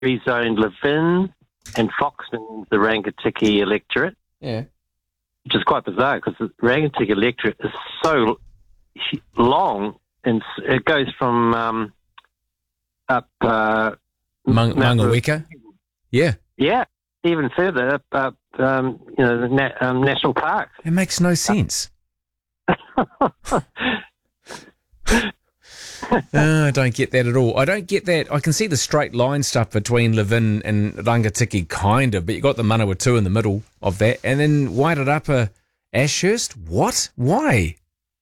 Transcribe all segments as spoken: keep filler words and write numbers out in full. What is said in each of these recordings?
rezoned Levin and Foxton, the Rangitikei electorate. Yeah. Which is quite bizarre because the Rangitikei electorate is so long, and it goes from um, up uh, Mang- Mangaweka. Yeah. Yeah, even further up, up um, you know, the na- um, national park. It makes no sense. Uh, I don't get that at all. I don't get that. I can see the straight line stuff between Levin and Rangitikei, kind of, but you got the Manawatu in the middle of that, and then Wairarapa Ashurst. What? Why?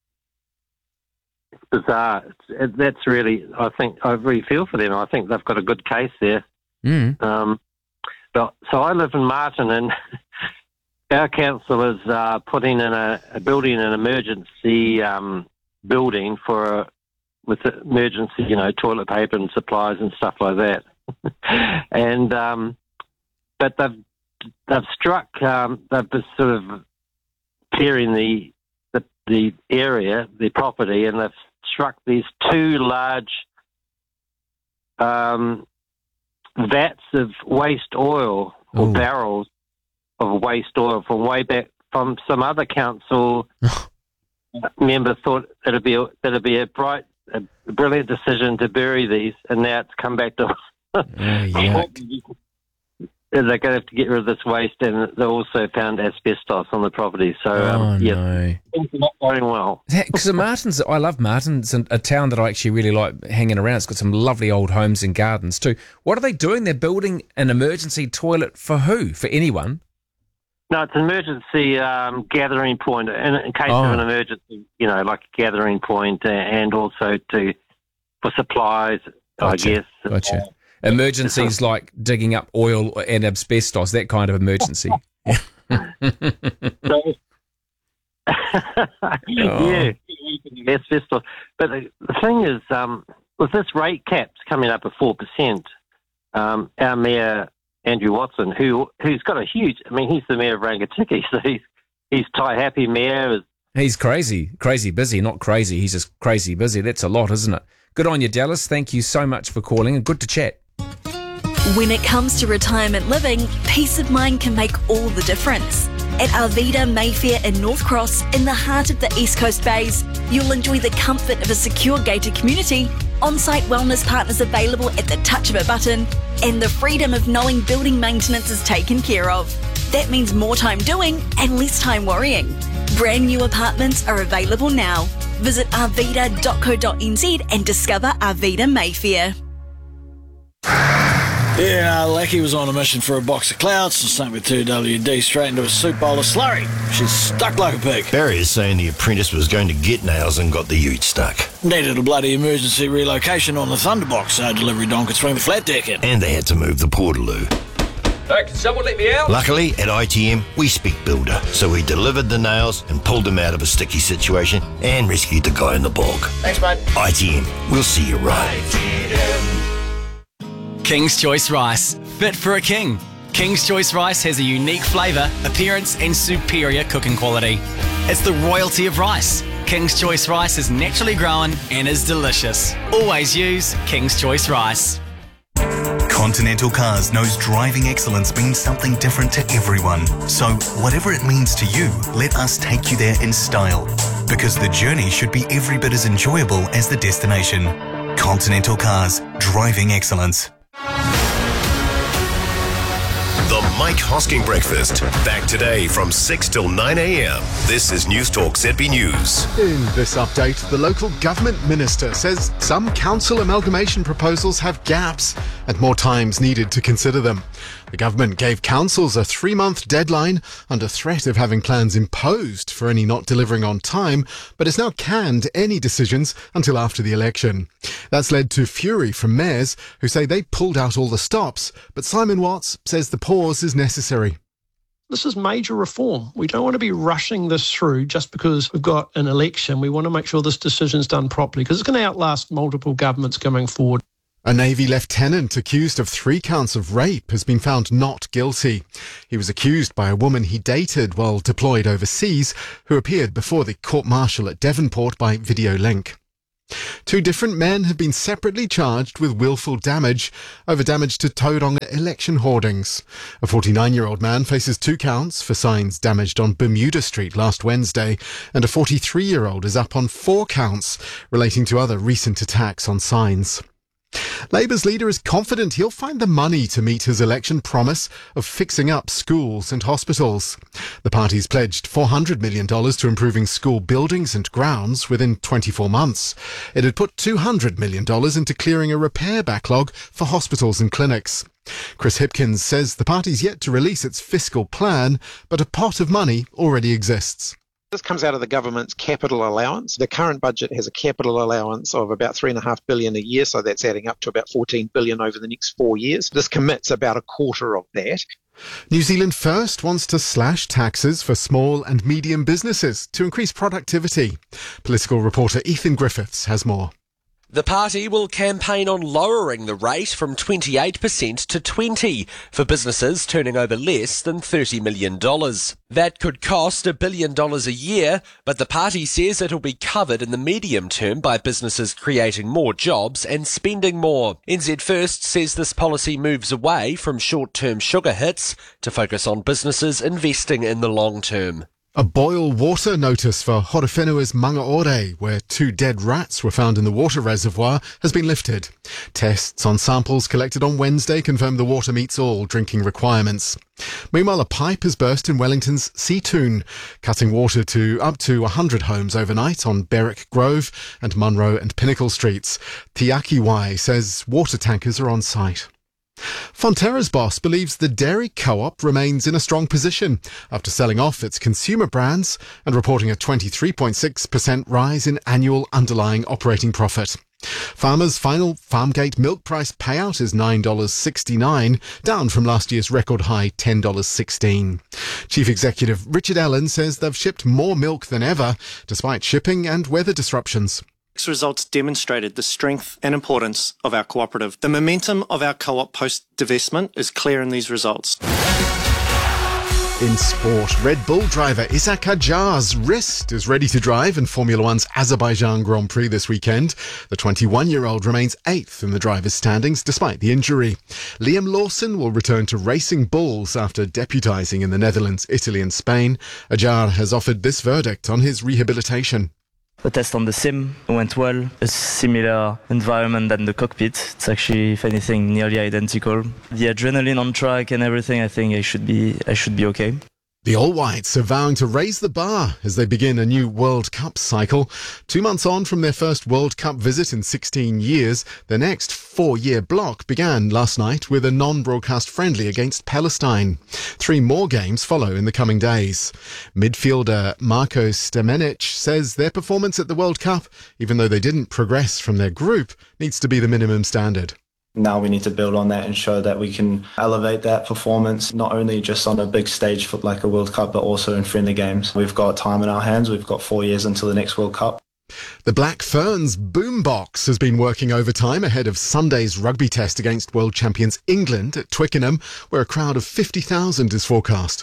It's bizarre. It's, it, that's really, I think, I really feel for them. I think they've got a good case there. Mm. Um, but, so I live in Martin, and our council is uh, putting in a, a building an emergency um, building for a with emergency, you know, toilet paper and supplies and stuff like that. and um, but they've they've struck, um, they've been sort of clearing the, the the area, the property, and they've struck these two large um, vats of waste oil or Ooh. barrels of waste oil from way back from some other council member thought it'd be a, it'd be a bright. A brilliant decision to bury these, and now it's come back to. Oh, yuck. They're going to have to get rid of this waste, and they also found asbestos on the property. So, um, Oh, yeah, no. things are not going well. Because Martin's, I love Martin. It's a, a town that I actually really like hanging around. It's got some lovely old homes and gardens too. What are they doing? They're building an emergency toilet for who? For anyone? No, it's an emergency um, gathering point in, in case Oh. of an emergency. You know, like a gathering point, uh, and also to for supplies. Gotcha. I guess. Gotcha. Emergencies like digging up oil and asbestos, that kind of emergency. So, yeah, asbestos. But the, the thing is, um, with this rate caps coming up at four percent, um, our mayor Andrew Watson, who who's got a huge, I mean, he's the mayor of Rangitikei, so he's he's Tai Happy mayor. Is, He's crazy, crazy busy, not crazy. He's just crazy busy. That's a lot, isn't it? Good on you, Dallas. Thank you so much for calling, and good to chat. When it comes to retirement living, peace of mind can make all the difference. At Arvida Mayfair in North Cross, in the heart of the East Coast Bays, you'll enjoy the comfort of a secure gated community, on-site wellness partners available at the touch of a button, and the freedom of knowing building maintenance is taken care of. That means more time doing and less time worrying. Brand new apartments are available now. Visit arvida dot co dot n z and discover Arvida Mayfair. Yeah, Lecky was on a mission for a box of clouds, so same with two W D straight into a soup bowl of slurry. She's stuck like a pig. Barry is saying the apprentice was going to get nails and got the ute stuck. Needed a bloody emergency relocation on the Thunderbox so delivery don could swing the flat deck in. And they had to move the portaloo. Hey, can someone let me out? Luckily, at I T M, we speak builder, so we delivered the nails and pulled him out of a sticky situation and rescued the guy in the bog. Thanks, mate. I T M, we'll see you right. King's Choice Rice, fit for a king. King's Choice Rice has a unique flavour, appearance and superior cooking quality. It's the royalty of rice. King's Choice Rice is naturally grown and is delicious. Always use King's Choice Rice. Continental Cars knows driving excellence means something different to everyone. So whatever it means to you, let us take you there in style. Because the journey should be every bit as enjoyable as the destination. Continental Cars, driving excellence. The Mike Hosking Breakfast. Back today from six till nine a.m. This is News Talk Z B News. In this update, the local government minister says some council amalgamation proposals have gaps and more time's needed to consider them. The government gave councils a three-month deadline under threat of having plans imposed for any not delivering on time, but has now canned any decisions until after the election. That's led to fury from mayors who say they pulled out all the stops, but Simon Watts says the pause is necessary. This is major reform. We don't want to be rushing this through just because we've got an election. We want to make sure this decision's done properly because it's going to outlast multiple governments going forward. A Navy lieutenant accused of three counts of rape has been found not guilty. He was accused by a woman he dated while deployed overseas, who appeared before the court-martial at Devonport by video link. Two different men have been separately charged with willful damage over damage to Tauranga election hoardings. A forty-nine-year-old man faces two counts for signs damaged on Bermuda Street last Wednesday, and a forty-three-year-old is up on four counts relating to other recent attacks on signs. Labour's leader is confident he'll find the money to meet his election promise of fixing up schools and hospitals. The party's pledged four hundred million dollars to improving school buildings and grounds within twenty-four months. It had put two hundred million dollars into clearing a repair backlog for hospitals and clinics. Chris Hipkins says the party's yet to release its fiscal plan, but a pot of money already exists. This comes out of the government's capital allowance. The current budget has a capital allowance of about three and a half billion a year, so that's adding up to about fourteen billion over the next four years. This commits about a quarter of that. New Zealand First wants to slash taxes for small and medium businesses to increase productivity. Political reporter Ethan Griffiths has more. The party will campaign on lowering the rate from twenty-eight percent to twenty percent for businesses turning over less than thirty million dollars. That could cost a billion dollars a year, but the party says it'll be covered in the medium term by businesses creating more jobs and spending more. N Z First says this policy moves away from short-term sugar hits to focus on businesses investing in the long term. A boil water notice for Horowhenua's Mangaore, where two dead rats were found in the water reservoir, has been lifted. Tests on samples collected on Wednesday confirm the water meets all drinking requirements. Meanwhile, a pipe has burst in Wellington's Seatoon, cutting water to up to one hundred homes overnight on Berwick Grove and Munro and Pinnacle Streets. Tiakiwai says water tankers are on site. Fonterra's boss believes the dairy co-op remains in a strong position after selling off its consumer brands and reporting a twenty-three point six percent rise in annual underlying operating profit. Farmers' final Farmgate milk price payout is nine dollars sixty-nine, down from last year's record high ten dollars sixteen. Chief Executive Richard Allen says they've shipped more milk than ever, despite shipping and weather disruptions. Results demonstrated the strength and importance of our cooperative. The momentum of our co-op post-divestment is clear in these results. In sport, Red Bull driver Isack Hadjar's wrist is ready to drive in Formula One's Azerbaijan Grand Prix this weekend. The twenty-one-year-old remains eighth in the drivers' standings despite the injury. Liam Lawson will return to racing bulls after deputising in the Netherlands, Italy and Spain. Hadjar has offered this verdict on his rehabilitation. The test on the sim went well. A similar environment than the cockpit. It's actually, if anything, nearly identical. The adrenaline on track and everything, I think I should be, I should be okay. The All Whites are vowing to raise the bar as they begin a new World Cup cycle. Two months on from their first World Cup visit in sixteen years, their next four-year block began last night with a non-broadcast friendly against Palestine. Three more games follow in the coming days. Midfielder Marko Stamenic says their performance at the World Cup, even though they didn't progress from their group, needs to be the minimum standard. Now we need to build on that and show that we can elevate that performance, not only just on a big stage for like a World Cup, but also in friendly games. We've got time in our hands. We've got four years until the next World Cup. The Black Ferns boombox has been working overtime ahead of Sunday's rugby test against world champions England at Twickenham, where a crowd of fifty thousand is forecast.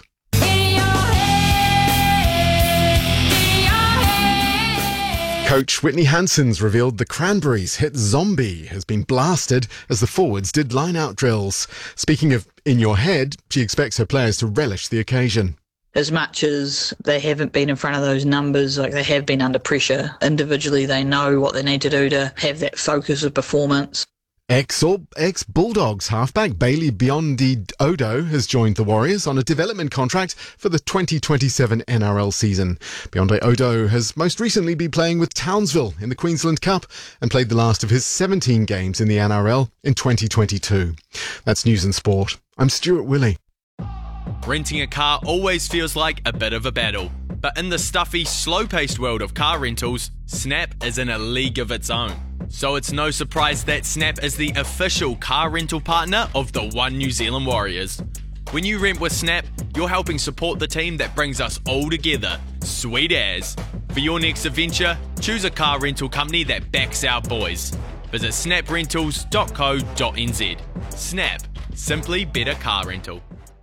Coach Whitney Hanson's revealed the Cranberries' hit Zombie has been blasted as the forwards did line-out drills. Speaking of in your head, she expects her players to relish the occasion. As much as they haven't been in front of those numbers, like they have been under pressure, individually they know what they need to do to have that focus of performance. Ex or ex-Bulldogs halfback Bailey Biondi Odo has joined the Warriors on a development contract for the twenty twenty-seven N R L season. Biondi Odo has most recently been playing with Townsville in the Queensland Cup and played the last of his seventeen games in the N R L in twenty twenty-two. That's News and Sport. I'm Stuart Willey. Renting a car always feels like a bit of a battle. But in the stuffy, slow-paced world of car rentals, Snap is in a league of its own. So it's no surprise that Snap is the official car rental partner of the One New Zealand Warriors. When you rent with Snap, you're helping support the team that brings us all together. Sweet as. For your next adventure, choose a car rental company that backs our boys. Visit snap rentals dot co dot n z. Snap. Simply better car rental.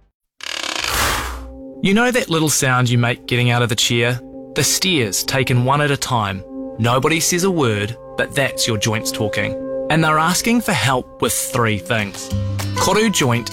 You know that little sound you make getting out of the chair? The steers taken one at a time. Nobody says a word, but that's your joints talking. And they're asking for help with three things. Koru Joint